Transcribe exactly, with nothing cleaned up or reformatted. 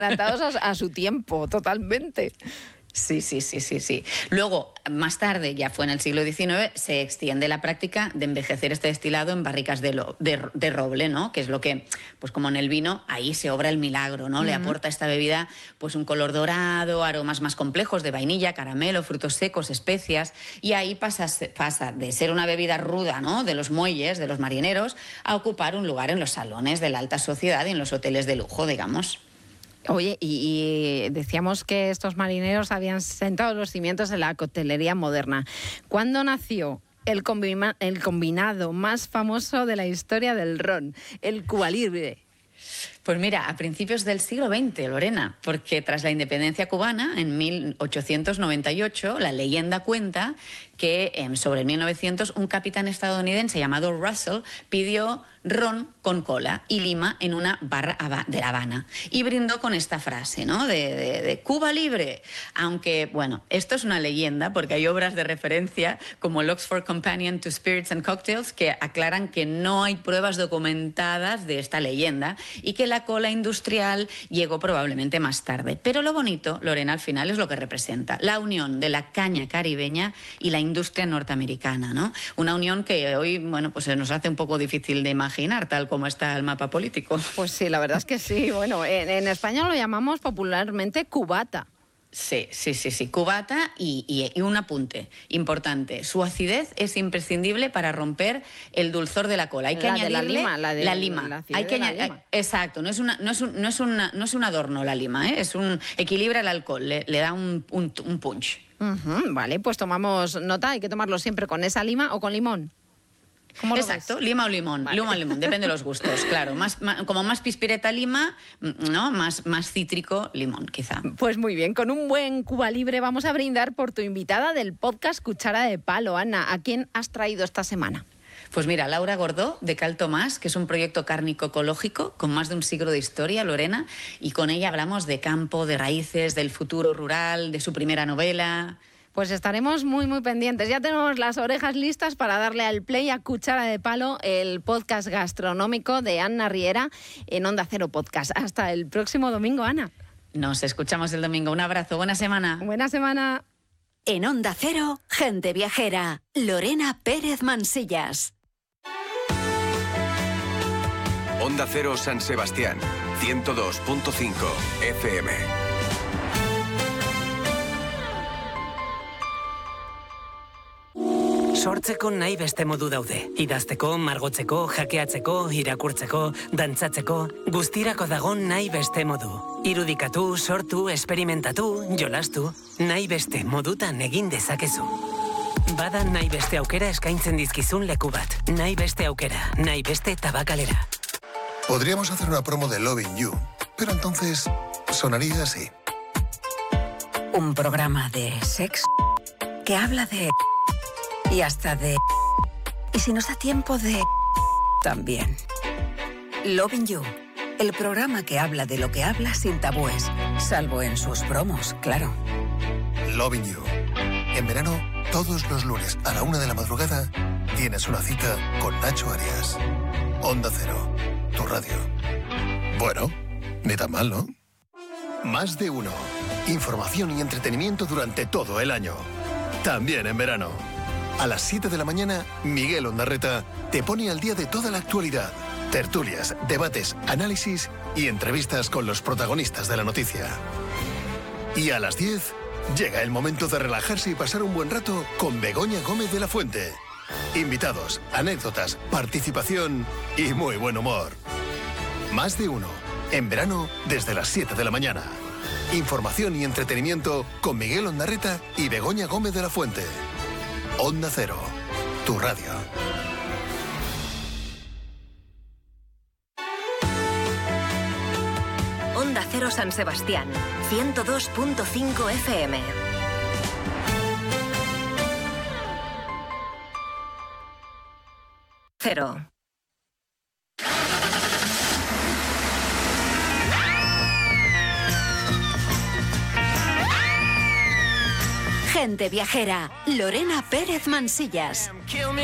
adelantados a, a su tiempo, totalmente. Sí, sí, sí, sí, sí. Luego, más tarde, ya fue en el siglo diecinueve, se extiende la práctica de envejecer este destilado en barricas de, lo, de, de roble, ¿no? Que es lo que, pues como en el vino, ahí se obra el milagro, ¿no? Uh-huh. Le aporta a esta bebida pues un color dorado, aromas más complejos de vainilla, caramelo, frutos secos, especias, y ahí pasa, pasa de ser una bebida ruda, ¿no? De los muelles, de los marineros, a ocupar un lugar en los salones de la alta sociedad y en los hoteles de lujo, digamos. Oye, y, y decíamos que estos marineros habían sentado los cimientos de la coctelería moderna. ¿Cuándo nació el, combina, el combinado más famoso de la historia del ron, el Cuba Libre? Pues mira, a principios del siglo veinte, Lorena, porque tras la independencia cubana, en mil ochocientos noventa y ocho, la leyenda cuenta que eh, sobre mil novecientos un capitán estadounidense llamado Russell pidió ron con cola y lima en una barra de La Habana y brindó con esta frase, ¿no? De, de, de Cuba Libre. Aunque, bueno, esto es una leyenda porque hay obras de referencia como el Oxford Companion to Spirits and Cocktails que aclaran que no hay pruebas documentadas de esta leyenda y que la cola industrial llegó probablemente más tarde. Pero lo bonito, Lorena, al final es lo que representa, la unión de la caña caribeña y la industria norteamericana, ¿no? Una unión que hoy, bueno, pues se nos hace un poco difícil de imaginar, tal como está el mapa político. Pues sí, la verdad es que sí. Bueno, en, en España lo llamamos popularmente cubata. Sí, sí, sí, sí, cubata y, y, y un apunte importante. Su acidez es imprescindible para romper el dulzor de la cola. Hay que la añadirle de la lima, la de la lima. La Hay que de añadir, la lima. Exacto, no es una, no es un, no es una, no es un adorno la lima, ¿eh? Es un equilibra el alcohol, le, le da un, un, un punch. Uh-huh, vale, pues tomamos nota. Hay que tomarlo siempre con esa lima o con limón. ¿Cómo lo Exacto, ves? lima o limón, vale. Lima o limón, depende de los gustos, claro. Más, más, como más pispireta lima, ¿no? Más, más cítrico limón, quizá. Pues muy bien, con un buen Cuba Libre vamos a brindar por tu invitada del podcast Cuchara de Palo. Ana, ¿a quién has traído esta semana? Pues mira, Laura Gordó, de Cal Tomás, que es un proyecto cárnico ecológico con más de un siglo de historia, Lorena, y con ella hablamos de campo, de raíces, del futuro rural, de su primera novela. Pues estaremos muy, muy pendientes. Ya tenemos las orejas listas para darle al play a Cuchara de Palo, el podcast gastronómico de Ana Riera en Onda Cero Podcast. Hasta el próximo domingo, Ana. Nos escuchamos el domingo. Un abrazo. Buena semana. Buena semana. En Onda Cero, Gente Viajera. Lorena Pérez Mansillas. Onda Cero San Sebastián, ciento dos punto cinco F M. Sortzeko nahi beste modu daude. Idazteko, margotzeko, jakeatzeko, irakurtzeko, dantzatzeko, guztirako dago nahi beste modu. Irudikatu, sortu, esperimentatu, jolastu, nahi beste modutan egin dezakezu. Bada nahi beste aukera eskaintzen dizkizun leku bat. Nahi beste aukera, nahi beste tabakalera. Podríamos hacer una promo de Loving You, pero entonces sonaría así. Un programa de sexo que habla de... y hasta de... y si nos da tiempo de... también. Loving You, el programa que habla de lo que habla sin tabúes, salvo en sus promos, claro. Loving You. En verano, todos los lunes a la una de la madrugada, tienes una cita con Nacho Arias. Onda Cero, tu radio. Bueno, ni tan mal, ¿no? Más de uno. Información y entretenimiento durante todo el año. También en verano. A las siete de la mañana, Miguel Ondarreta te pone al día de toda la actualidad. Tertulias, debates, análisis y entrevistas con los protagonistas de la noticia. Y a las diez, llega el momento de relajarse y pasar un buen rato con Begoña Gómez de la Fuente. Invitados, anécdotas, participación y muy buen humor. Más de uno. En verano, desde las siete de la mañana. Información y entretenimiento con Miguel Ondarreta y Begoña Gómez de la Fuente. Onda Cero, tu radio. Onda Cero San Sebastián, ciento dos punto cinco F M. Cero. Gente Viajera, Lorena Pérez Mansillas.